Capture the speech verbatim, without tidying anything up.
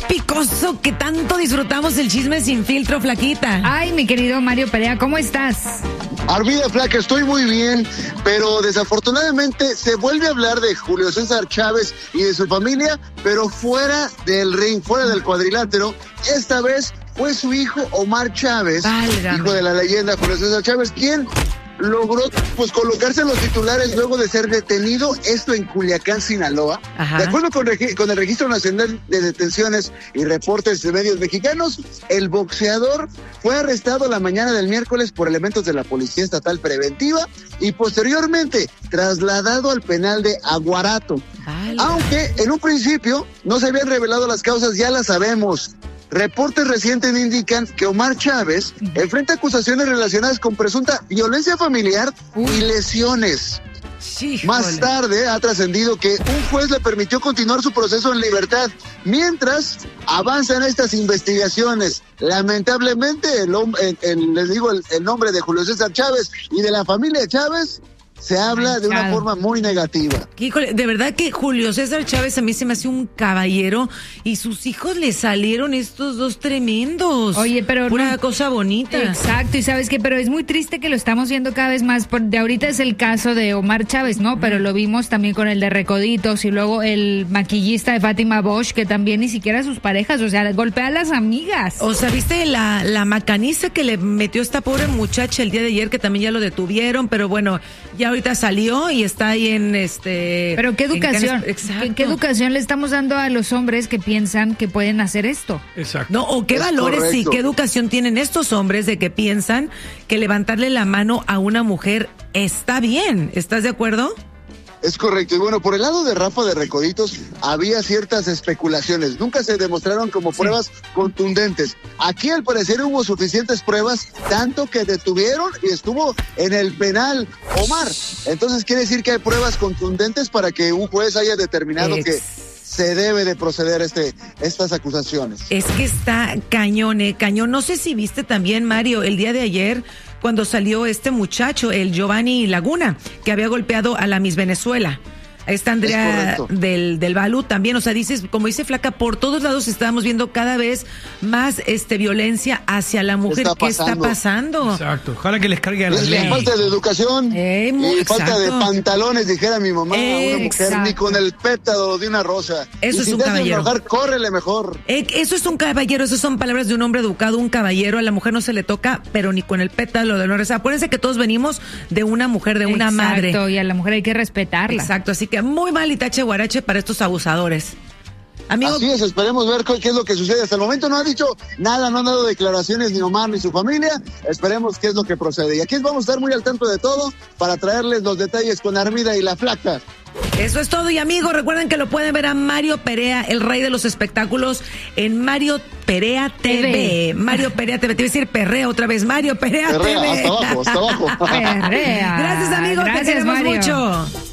picoso que tanto disfrutamos el chisme sin filtro, Flaquita. Ay, mi querido Mario Perea, ¿cómo estás? Armida, Flaca, estoy muy bien, pero desafortunadamente se vuelve a hablar de Julio César Chávez y de su familia, pero fuera del ring, fuera del cuadrilátero. Esta vez fue su hijo Omar Chávez, Válgame. hijo de la leyenda Julio César Chávez, quien logró pues colocarse en los titulares luego de ser detenido, esto en Culiacán, Sinaloa. Ajá. De acuerdo con, regi- con el Registro Nacional de Detenciones y reportes de medios mexicanos, el boxeador fue arrestado la mañana del miércoles por elementos de la Policía Estatal Preventiva y posteriormente trasladado al penal de Aguarato. Vale. Aunque en un principio no se habían revelado las causas, ya las sabemos. Reportes recientes indican que Omar Chávez enfrenta acusaciones relacionadas con presunta violencia familiar Uy. y lesiones. Sí, Más jole. tarde ha trascendido que un juez le permitió continuar su proceso en libertad mientras avanzan estas investigaciones. Lamentablemente, el, el, el, les digo el, el nombre de Julio César Chávez y de la familia Chávez se habla de una forma muy negativa. Híjole, de verdad que Julio César Chávez a mí se me hace un caballero y sus hijos le salieron estos dos tremendos. Oye, pero Pura no, cosa bonita. Exacto, y sabes qué, pero es muy triste que lo estamos viendo cada vez más. Por, de ahorita es el caso de Omar Chávez, ¿no? Pero lo vimos también con el de Recoditos y luego el maquillista de Fátima Bosch, que también ni siquiera sus parejas, o sea, golpea a las amigas. O sea, ¿viste la, la macaniza que le metió esta pobre muchacha el día de ayer, que también ya lo detuvieron? Pero bueno, ya ahorita salió y está ahí en este... Pero qué educación, en... ¿Qué, qué educación le estamos dando a los hombres que piensan que pueden hacer esto? Exacto. No, o qué es valores correcto. y qué educación tienen estos hombres de que piensan que levantarle la mano a una mujer está bien. ¿Estás de acuerdo? Es correcto. Y bueno, por el lado de Rafa de Recoditos había ciertas especulaciones. Nunca se demostraron como pruebas sí. contundentes. Aquí al parecer hubo suficientes pruebas, tanto que detuvieron y estuvo en el penal Omar. Entonces quiere decir que hay pruebas contundentes para que un juez haya determinado Ex. que se debe de proceder este estas acusaciones. Es que está cañón, eh, cañón. No sé si viste también, Mario, el día de ayer, cuando salió este muchacho, el Giovanni Laguna, que había golpeado a la Miss Venezuela. Está Andrea del, del Balú también, o sea, dices, como dice Flaca, por todos lados estábamos viendo cada vez más este violencia hacia la mujer. ¿Qué está pasando? Exacto, ojalá que les cargue a la ley. Falta de educación eh, muy, y falta de pantalones, dijera mi mamá, eh, a una mujer, exacto. ni con el pétalo de una rosa. Eso y es si un te caballero. Enojar, córrele mejor. Eh, eso es un caballero, esas son palabras de un hombre educado, un caballero. A la mujer no se le toca, pero ni con el pétalo de una rosa. Acuérdense que todos venimos de una mujer, de una exacto, madre. Exacto, y a la mujer hay que respetarla. Exacto, así que muy mal Itache Guarache para estos abusadores. Amigo, así es, esperemos ver qué es lo que sucede. Hasta el momento no ha dicho nada, no han dado declaraciones ni Omar ni su familia. Esperemos qué es lo que procede. Y aquí vamos a estar muy al tanto de todo para traerles los detalles con Armida y la Flaca. Eso es todo, y amigos, recuerden que lo pueden ver a Mario Perea, el rey de los espectáculos, en Mario Perea T V. T V. Mario Perea T V, te iba a decir Perrea otra vez, Mario Perea, Perrea T V. Hasta abajo, hasta abajo. Perrea. Gracias, amigos, Gracias, te queremos Mario. mucho.